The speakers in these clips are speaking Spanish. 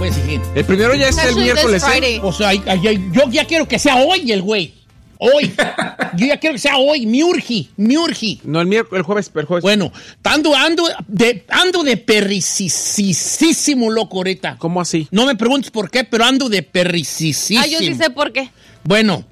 puede exigir. El primero ya es el miércoles, ¿eh? O sea, yo ya quiero que sea hoy el güey. Hoy. Yo ya quiero que sea hoy. Me urge. No, el jueves. Bueno, ando de perricisísimo loco ahorita. ¿Cómo así? No me preguntes por qué, pero ando de perricisísimo. Yo sí sé por qué. Bueno.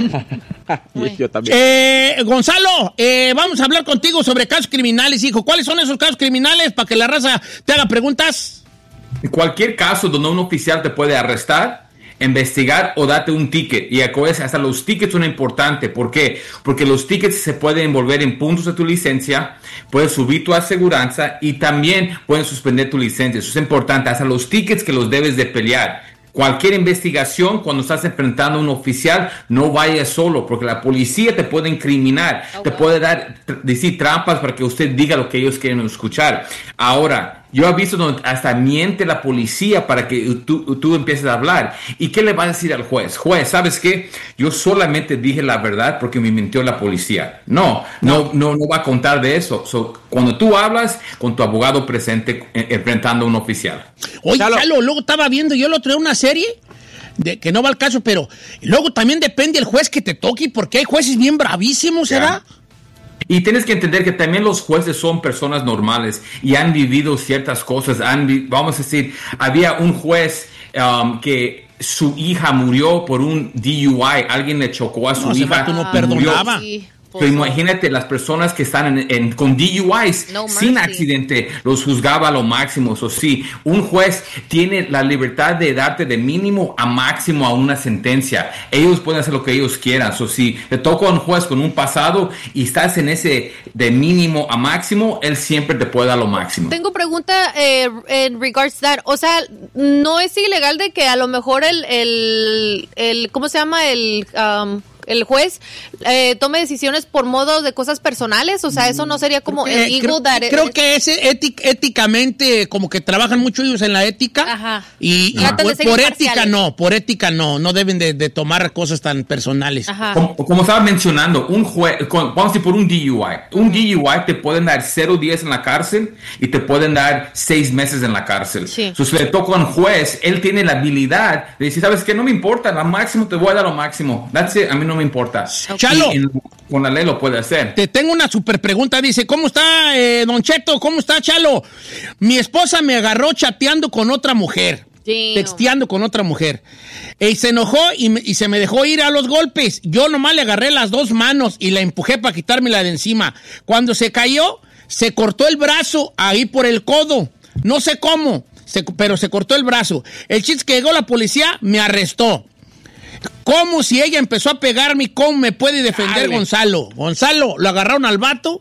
Yo también. Gonzalo, vamos a hablar contigo sobre casos criminales, hijo. ¿Cuáles son esos casos criminales para que la raza te haga preguntas? Cualquier caso donde un oficial te puede arrestar, investigar o darte un ticket. Y acuérdense, hasta los tickets son importantes. ¿Por qué? Porque los tickets se pueden envolver en puntos de tu licencia, puedes subir tu aseguranza y también pueden suspender tu licencia. Eso es importante. Hasta los tickets que los debes de pelear. Cualquier investigación, cuando estás enfrentando a un oficial, no vayas solo, porque la policía te puede incriminar, te puede decir trampas para que usted diga lo que ellos quieren escuchar. Ahora, yo he visto donde hasta miente la policía para que tú empieces a hablar. ¿Y qué le va a decir al juez? Juez, ¿sabes qué? Yo solamente dije la verdad porque me mintió la policía. No va a contar de eso. Cuando tú hablas con tu abogado presente enfrentando a un oficial. Oye, Chalo, luego estaba viendo yo el otro día una serie que no va al caso, pero luego también depende el juez que te toque, porque hay jueces bien bravísimos, ¿verdad? Y tienes que entender que también los jueces son personas normales y han vivido ciertas cosas. Vamos a decir, había un juez que su hija murió por un DUI. Alguien le chocó a su hija. No perdonaba. Pero imagínate, las personas que están con DUIs sin accidente, los juzgaba a lo máximo. Eso sí, un juez tiene la libertad de darte de mínimo a máximo a una sentencia. Ellos pueden hacer lo que ellos quieran. Eso sí, te toca a un juez con un pasado y estás en ese de mínimo a máximo, él siempre te puede dar lo máximo. Tengo pregunta en regards to that. O sea, ¿no es ilegal de que a lo mejor el ¿cómo se llama? El juez tome decisiones por modo de cosas personales? O sea, eso no sería como creo que es éticamente, como que trabajan mucho ellos en la ética. Ajá. Y por ética no deben de tomar cosas tan personales. Ajá. Como estaba mencionando, un juez, vamos a decir por un DUI te pueden dar 0 días en la cárcel y te pueden dar 6 meses en la cárcel. Sí. Entonces, si le toca a un juez, él tiene la habilidad de decir, ¿sabes qué? No me importa, lo máximo te voy a dar lo máximo. That's it, a mí no me importa. Chalo, con la ley lo puede hacer. Te tengo una super pregunta. Dice, ¿cómo está, Don Cheto? ¿Cómo está, Chalo? Mi esposa me agarró chateando con otra mujer. Texteando con otra mujer. Y se enojó y se me dejó ir a los golpes. Yo nomás le agarré las 2 manos y la empujé para quitármela de encima. Cuando se cayó, se cortó el brazo ahí por el codo. No sé cómo, pero se cortó el brazo. El chiste es que llegó la policía, me arrestó. ¿Cómo si ella empezó a pegarme? ¿Cómo me puede defender Gonzalo? Gonzalo, lo agarraron al vato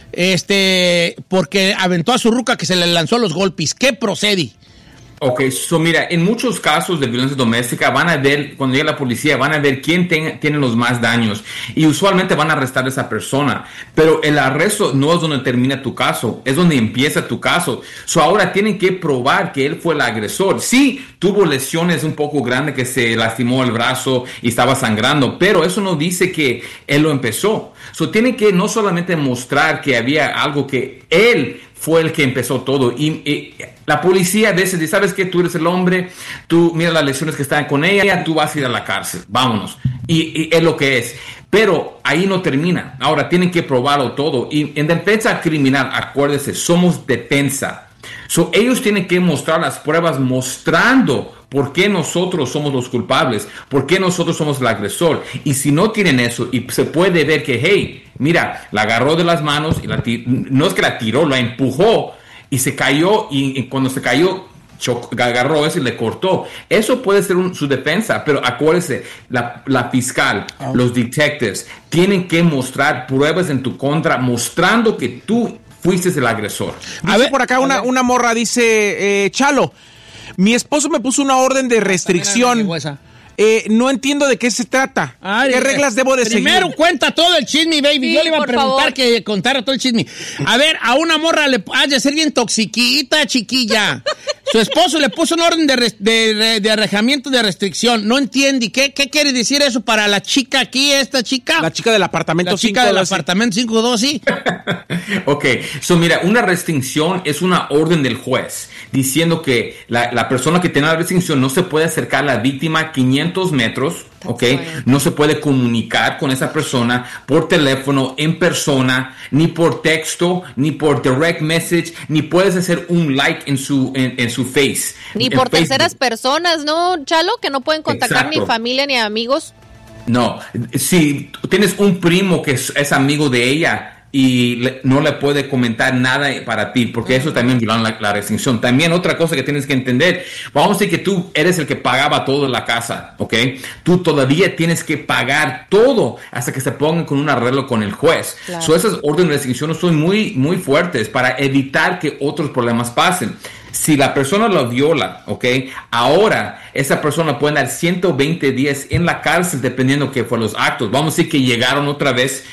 porque aventó a su ruca que se le lanzó los golpes. ¿Qué procede? Ok, mira, en muchos casos de violencia doméstica van a ver, cuando llega la policía, van a ver quién tiene los más daños y usualmente van a arrestar a esa persona, pero el arresto no es donde termina tu caso, es donde empieza tu caso. Ahora tienen que probar que él fue el agresor. Sí, tuvo lesiones un poco grandes, que se lastimó el brazo y estaba sangrando, pero eso no dice que él lo empezó. Tienen que no solamente mostrar que había algo, que él fue el que empezó todo. Y la policía a veces dice, ¿sabes qué? Tú eres el hombre, tú mira las lesiones que están con ella, tú vas a ir a la cárcel, vámonos. Y es lo que es. Pero ahí no termina. Ahora tienen que probarlo todo. Y en defensa criminal, acuérdense, somos defensa. Ellos tienen que mostrar las pruebas mostrando por qué nosotros somos los culpables, por qué nosotros somos el agresor. Y si no tienen eso, y se puede ver que, hey, mira, la agarró de las manos, y no es que la tiró, la empujó, y se cayó, y cuando se cayó, agarró eso y le cortó. Eso puede ser su defensa, pero acuérdense, la fiscal, los detectives, tienen que mostrar pruebas en tu contra, mostrando que tú fuiste el agresor. A ver, por acá una morra dice, Chalo, mi esposo me puso una orden de restricción. No entiendo de qué se trata. ¿Qué reglas debo de seguir? Primero cuenta todo el chisme, baby. Sí, yo le iba a preguntar que contara todo el chisme. A ver, a una morra le ha de ser bien toxiquita, chiquilla. Su esposo le puso una orden de alejamiento de restricción. No entiende. ¿Qué quiere decir eso para la chica aquí, esta chica? La chica del apartamento 512. La chica del apartamento 512, sí. Ok, mira, una restricción es una orden del juez. diciendo que la persona que tiene la restricción no se puede acercar a la víctima 500 metros, ¿ok? No se puede comunicar con esa persona por teléfono, en persona, ni por texto, ni por direct message, ni puedes hacer un like en su face. Ni por terceras personas, ¿no, Chalo? Que no pueden contactar ni familia ni amigos. No, si tienes un primo que es amigo de ella y no le puede comentar nada para ti, porque eso también viola la restricción. También otra cosa que tienes que entender, vamos a decir que tú eres el que pagaba todo en la casa, ¿ok? Tú todavía tienes que pagar todo hasta que se pongan con un arreglo con el juez. Claro. So, esas órdenes de restricción son muy, muy fuertes para evitar que otros problemas pasen. Si la persona lo viola, ¿ok? Ahora, esa persona puede dar 120 días en la cárcel dependiendo qué fue los actos. Vamos a decir que llegaron otra vez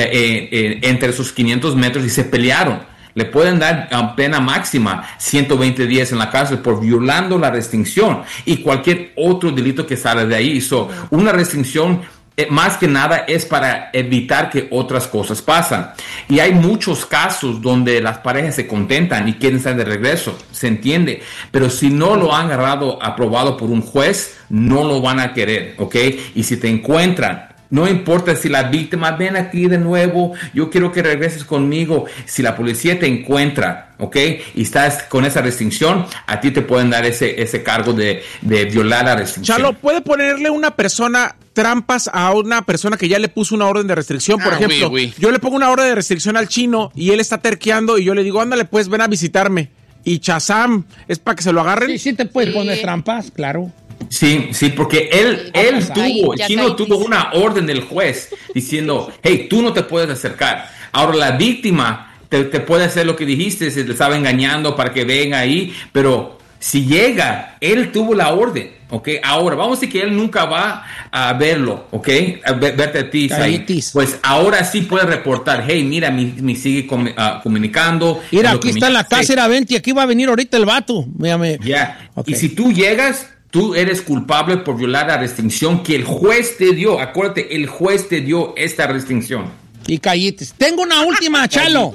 entre esos 500 metros y se pelearon. Le pueden dar pena máxima 120 días en la cárcel por violando la restricción y cualquier otro delito que sale de ahí. So, una restricción más que nada es para evitar que otras cosas pasan. Y hay muchos casos donde las parejas se contentan y quieren estar de regreso, se entiende, pero si no lo han agarrado aprobado por un juez, no lo van a querer, ¿ok? Y si te encuentran, no importa si la víctima, ven aquí de nuevo, yo quiero que regreses conmigo. Si la policía te encuentra, ¿ok? Y estás con esa restricción, a ti te pueden dar ese cargo de violar la restricción. Chalo, ¿puede ponerle una persona trampas a una persona que ya le puso una orden de restricción? Por ejemplo, yo le pongo una orden de restricción al chino y él está terqueando y yo le digo, ándale, pues ven a visitarme. Y Chazam, ¿es para que se lo agarren? Sí, te puedes poner trampas, claro. Sí, porque el chino tuvo una orden del juez diciendo, hey, tú no te puedes acercar. Ahora la víctima te puede hacer lo que dijiste, se te estaba engañando para que venga ahí, pero si llega, él tuvo la orden, ¿ok? Ahora, vamos a decir que él nunca va a verlo, ¿ok? Verte a ti, pues ahora sí puede reportar, hey, mira, me sigue comunicando. Mira, aquí está la casa, era 20, aquí va a venir ahorita el vato. Ya, okay. Y si tú llegas, tú eres culpable por violar la restricción que el juez te dio. Acuérdate, el juez te dio esta restricción. Y callites. Tengo una última, Chalo.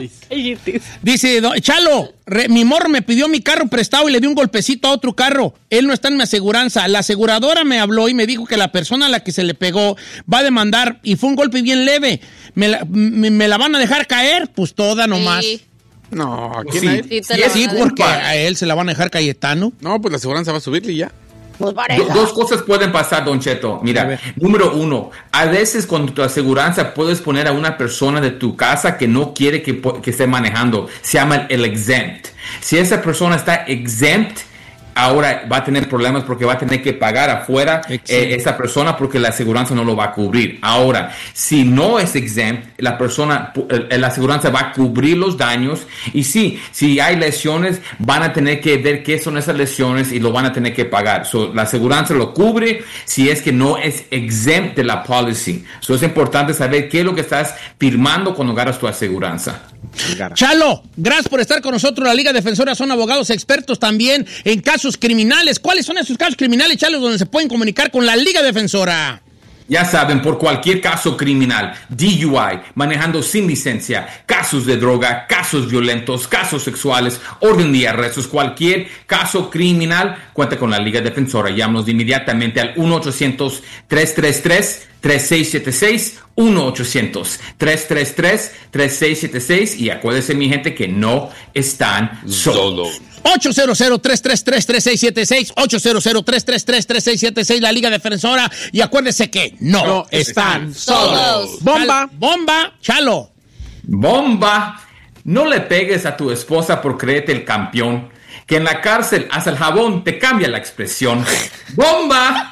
Dice, Chalo, mi morro me pidió mi carro prestado y le di un golpecito a otro carro. Él no está en mi aseguranza. La aseguradora me habló y me dijo que la persona a la que se le pegó va a demandar y fue un golpe bien leve. ¿Me la van a dejar caer? Pues toda nomás. Sí. No, ¿a quién? Sí, porque a él se la van a dejar Cayetano. No, pues la aseguranza va a subirle y ya. Dos cosas pueden pasar, Don Cheto. Mira, número uno, a veces con tu aseguranza puedes poner a una persona de tu casa que no quiere que esté manejando. Se llama el exempt. Si esa persona está exempt, ahora va a tener problemas porque va a tener que pagar afuera esa persona porque la aseguranza no lo va a cubrir. Ahora, si no es exempt, la aseguranza va a cubrir los daños y sí, si hay lesiones, van a tener que ver qué son esas lesiones y lo van a tener que pagar. So, la aseguranza lo cubre si es que no es exempt de la policy. So, es importante saber qué es lo que estás firmando cuando agarras tu aseguranza. Chalo, gracias por estar con nosotros. La Liga Defensora son abogados expertos también en casos criminales. ¿Cuáles son esos casos criminales, Chalo, donde se pueden comunicar con la Liga Defensora? Ya saben, por cualquier caso criminal, DUI, manejando sin licencia, casos de droga, casos violentos, casos sexuales, orden de arrestos, cualquier caso criminal, cuenta con la Liga Defensora. Llámanos inmediatamente al 1-800-333-3676, 1-800-333-3676 y acuérdense, mi gente, que no están solos. 800-333-3676, 800-333-3676, la Liga Defensora, y acuérdense que no están solos. Bomba, Chalo. Bomba, no le pegues a tu esposa por creerte el campeón, que en la cárcel hasta el jabón te cambia la expresión. ¡Bomba!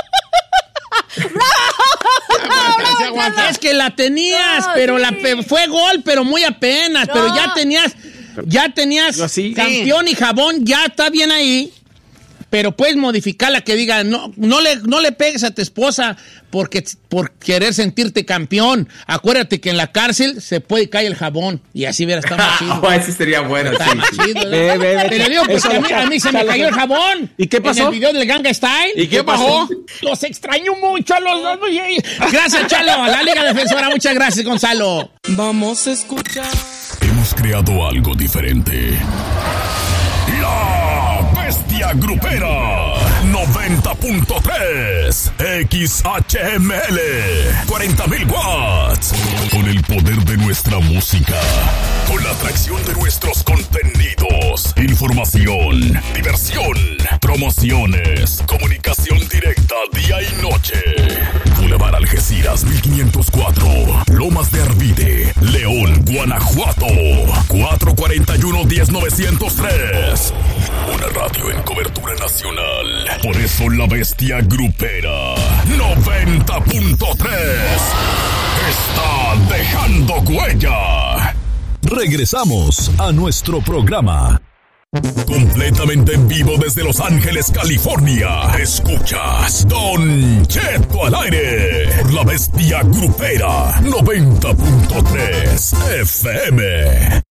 Es que la tenías, pero fue gol, pero muy apenas, pero ya tenías campeón y jabón, ya está bien ahí, pero puedes modificarla que diga, no le pegues a tu esposa por querer sentirte campeón. Acuérdate que en la cárcel se puede caer el jabón y así hubiera estado más chido. Eso sería bueno. Te lo digo porque a mí se me cayó el jabón. ¿Y qué pasó? En el video del Gangnam Style. ¿Y qué pasó? Los extraño mucho a los dos. Gracias, Chalo. A la Liga Defensora. Muchas gracias, Gonzalo. Vamos a escuchar. Hemos creado algo diferente. La bestia grupera. 90.3 XHML. 40,000 watts. Con el poder de nuestra música. Con la atracción de nuestros contenidos. Información, diversión, promociones, comunicación directa día y noche. Boulevard Algeciras 1504, Lomas de Arvide, León, Guanajuato, 441-10903. Una radio en cobertura nacional. Por eso la bestia grupera 90.3 está dejando huella. Regresamos a nuestro programa. Completamente en vivo desde Los Ángeles, California. Escuchas Don Cheto al aire por la bestia grupera 90.3 FM.